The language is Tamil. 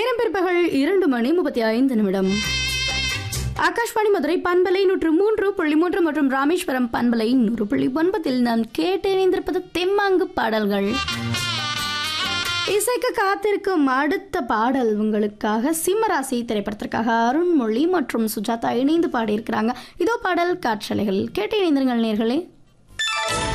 நேரம் பிற்பகல் 2:35. ஆகாஷ்வாணி மதுரை பண்பலை 103.3 மற்றும் ராமேஸ்வரம் பண்பலை 100.9 நாம் கேட்டு இணைந்திருப்பது தெம்மாங்கு பாடல்கள். இசைக்கு காத்திருக்கும் அடுத்த பாடல் உங்களுக்காக சிம்மராசி திரைப்படத்திற்காக அருண்மொழி மற்றும் சுஜாதா இணைந்து பாடியிருக்கிறாங்க. இதோ பாடல் காற்றலைகள் கேட்டு இணைந்திருங்கள் நேர்களே.